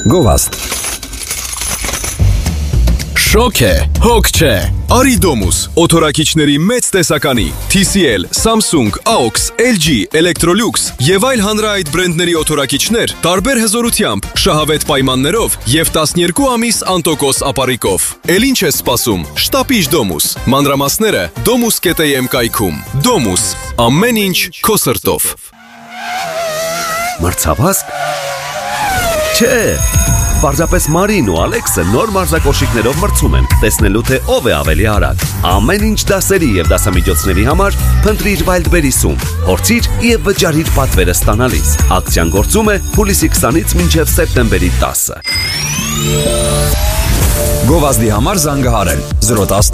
Գովազդ։ Շոք է, հոգ չէ։ Արի Domus, օթորակիչների մեծ տեսականի, TCL, Samsung, AUX, LG, Electrolux եւ այլ հանրահայտ բրենդների օթորակիչներ տարբեր հզորությամբ, շահավետ պայմաններով եւ 12 ամիս անտոկոս ապարիկով։ Էլ ինչ ես սպասում։ Շտապիչ Domus։ Մանրամասները domus.am կայքում։ Domus, ամեն ինչ քո սրտով։ Մրցավազք։ Չէ, պարզապես Մարին ու Ալեքսը նոր մարզակոշիկներով մրցում են, տեսնելու թե ով է ավելի արագ։ Ամեն ինչ դասերի եւ դասամիջոցների համար փնտրիր Wildberries-ում, փորձիր եւ վճարիր պատվերը ստանալիս։ Ակցիան գործում է հուլիսի 20-ից մինչև սեպտեմբերի 10-ը։ Գովազդի համար զանգահարել 010